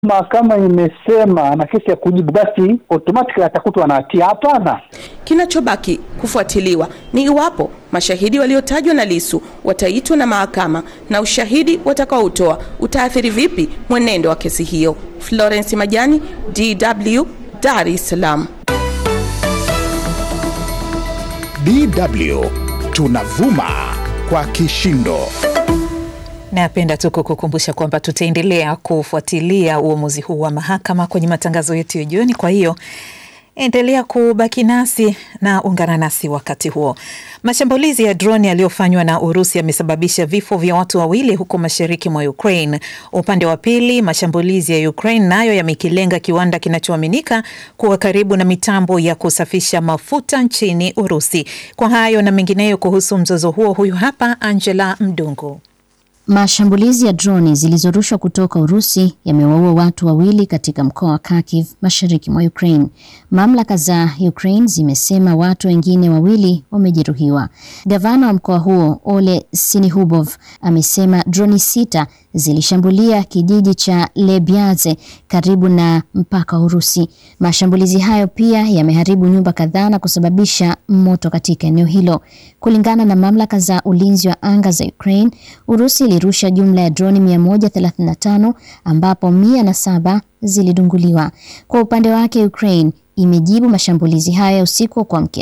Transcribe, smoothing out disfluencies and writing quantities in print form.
Mahakama imesema na kesi ya kujibu, basi automatically atakutwa na hatia? Hapana. Kinachobaki kufuatiliwa ni iwapo mashahidi waliotajwa na Lissu wataitwa na mahakama na ushahidi watakaotoa utaathiri vipi mwenendo wa kesi hiyo. Florence Majani, DW, Dar es Salaam. DW tunavuma kwa kishindo. Napenda tu kukukumbusha kwamba tutaendelea kufuatilia uamuzi huu wa mahakama kwenye matangazo yetu ya jioni. Kwa hiyo endelea kubaki nasi na ungana nasi wakati huo. Mashambulizi ya droni yaliyofanywa na Urusi yamesababisha vifo vya watu wawili huko mashariki mwa Ukraine. Upande wa pili, mashambulizi ya Ukraine nayo yamekilenga kiwanda kinachoaminika kuwa karibu na mitambo ya kusafisha mafuta nchini Urusi. Kwa hayo na mengineyo kuhusu mzozo huo, huyu hapa Angela Mdungu. Mashambulizi ya droni zilizorushwa kutoka Urusi yamewaua watu wawili katika mkoa wa Kharkiv, mashariki mwa Ukraine. Mamlaka za Ukraine zimesema watu wengine wawili wamejeruhiwa. Gavana wa mkoa huo, Ole Sinihubov, amesema droni 6 zilishambulia kijiji cha Lebyaze karibu na mpaka wa Urusi. Mashambulizi hayo pia yameharibu nyumba kadhaa na kusababisha moto katika eneo hilo. Kulingana na mamlaka za ulinzi wa anga za Ukraine, Urusi ilirusha jumla ya droni 135 ambapo 107 zilidunguliwa. Kwa upande wake, Ukraine imejibu mashambulizi hayo usiku wa kuamkia